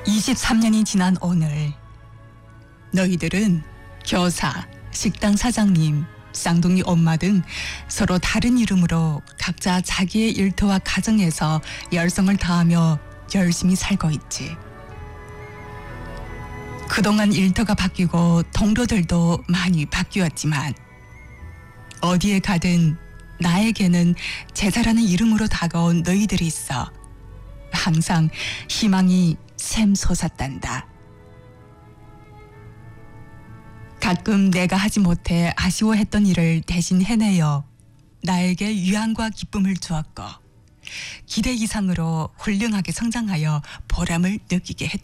23년이 지난 오늘 너희들은 교사, 식당 사장님, 쌍둥이 엄마 등 서로 다른 이름으로 각자 자기의 일터와 가정에서 열성을 다하며 열심히 살고 있지. 그동안 일터가 바뀌고 동료들도 많이 바뀌었지만 어디에 가든 나에게는 제자라는 이름으로 다가온 너희들이 있어 항상 희망이 샘솟았단다. 가끔 내가 하지 못해 아쉬워했던 일을 대신 해내어 나에게 위안과 기쁨을 주었고 기대 이상으로 훌륭하게 성장하여 보람을 느끼게 했다.